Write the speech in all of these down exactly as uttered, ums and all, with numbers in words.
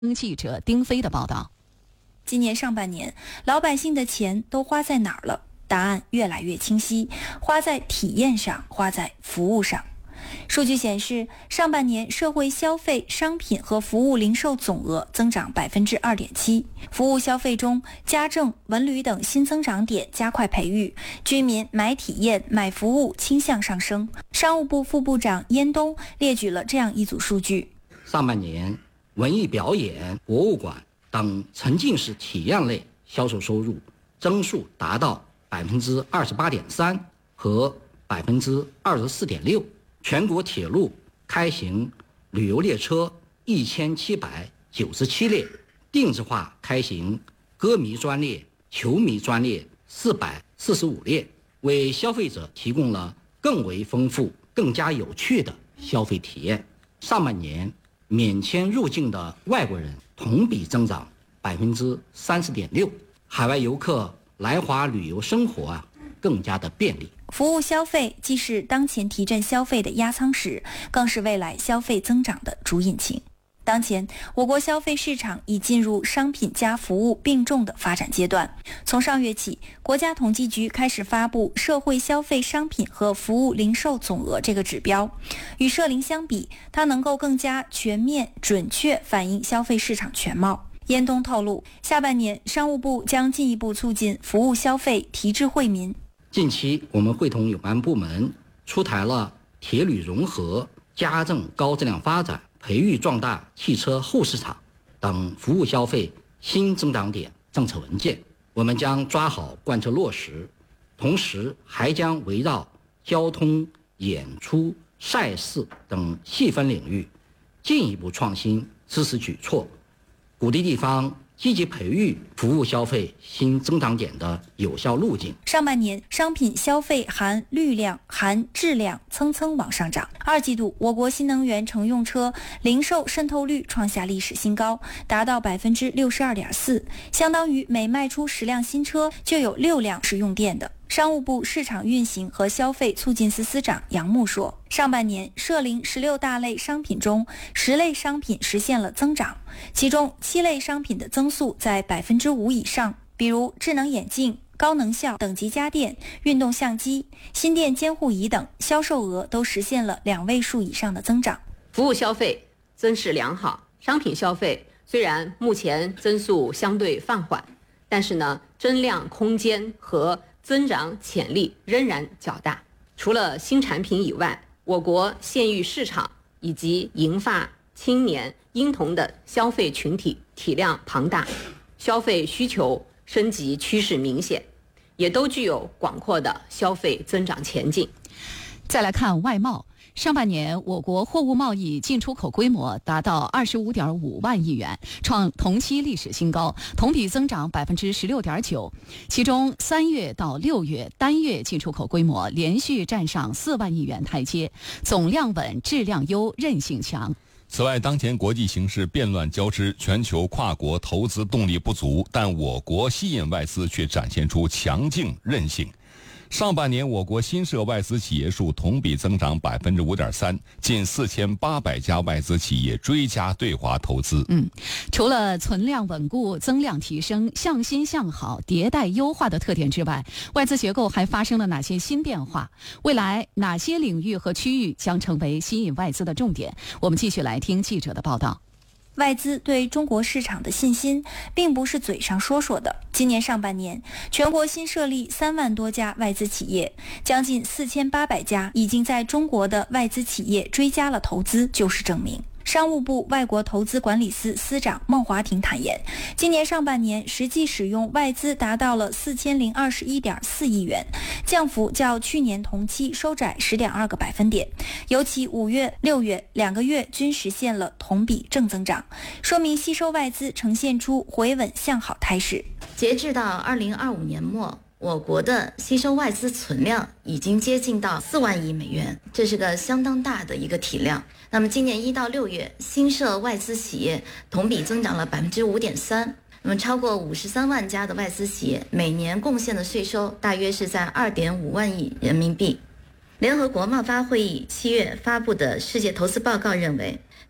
记者丁飞的报道。 今年上半年，老百姓的钱都花在哪儿了？答案越来越清晰，花在体验上，花在服务上。数据显示，上半年社会消费商品和服务零售总额增长 百分之二点七， 服务消费中，家政、文旅等新增长点加快培育，居民买体验、买服务倾向上升。商务部副部长燕东列举了这样一组数据： 上半年，文艺表演、博物馆等沉浸式体验类销售收入增速达到 百分之二十八点三 和 百分之二十四点六。全国铁路开行旅游列车一千七百九十七列，定制化开行歌迷专列、球迷专列四百四十五列，为消费者提供了更为丰富、更加有趣的消费体验。上半年免签入境的外国人同比增长 百分之三十点六， 海外游客来华旅游生活啊更加的便利。 服务消费既是当前提振消费的压舱石，更是未来消费增长的主引擎。当前，我国消费市场已进入商品加服务并重的发展阶段。从上月起，国家统计局开始发布社会消费商品和服务零售总额这个指标。与社零相比，它能够更加全面、准确反映消费市场全貌。燕东透露，下半年商务部将进一步促进服务消费提质惠民。 近期，我们会同有关部门出台了铁旅融合、家政高质量发展、培育壮大汽车后市场等服务消费新增长点政策文件，我们将抓好贯彻落实，同时还将围绕交通、演出、赛事等细分领域进一步创新支持举措，鼓励地方积极培育服务消费新增长点的有效路径。 上半年商品消费含绿量、含质量蹭蹭往上涨。二季度，我国新能源乘用车零售渗透率创下历史新高，达到 百分之六十二点四， 相当于每卖出十辆新车就有六辆是用电的。商务部市场运行和消费促进司司长杨牧说，上半年社零十六大类商品中，十类商品实现了增长，其中七类商品的增速在 百分之五 以上，比如智能眼镜、高能效等级家电、运动相机、心电监护仪等，销售额都实现了两位数以上的增长。 服务消费增势良好，商品消费虽然目前增速相对放缓，但是呢，增量空间和增长潜力仍然较大。除了新产品以外，我国县域市场以及银发、青年、婴童的消费群体体量庞大，消费需求升级趋势明显，也都具有广阔的消费增长前景。 再来看外贸。上半年，我国货物贸易进出口规模达到 二十五点五万亿元，创同期历史新高，同比增长 百分之十六点九。其中，三月到六月单月进出口规模连续站上四万亿元台阶，总量稳、质量优、韧性强。 此外，当前国际形势变乱交织，全球跨国投资动力不足，但我国吸引外资却展现出强劲韧性。上半年，我国新设外资企业数同比增长 百分之五点三， 近四千八百家外资企业追加对华投资。 嗯，除了存量稳固、增量提升、向新向好、迭代优化的特点之外，外资结构还发生了哪些新变化？未来哪些领域和区域将成为吸引外资的重点？我们继续来听记者的报道。 外资对中国市场的信心并不是嘴上说说的。今年上半年，全国新设立三万多家外资企业，将近四千八百家已经在中国的外资企业追加了投资，就是证明。商务部外国投资管理司司长孟华庭坦言，今年上半年实际使用外资达到了四千零二十一点四亿元，降幅较去年同期收窄 十点二个百分点，尤其五月、六月两个月均实现了同比正增长，说明吸收外资呈现出回稳向好态势。 截至到二零二五年末，我国的吸收外资存量已经接近到四万亿美元，这是个相当大的一个体量。那么今年一到六月，新设外资企业同比增长了 百分之五点三， 那么超过五十三万家的外资企业每年贡献的税收大约是在 二点五万亿人民币。联合国贸发会议七月发布的世界投资报告认为，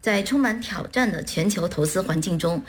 在充满挑战的全球投资环境中，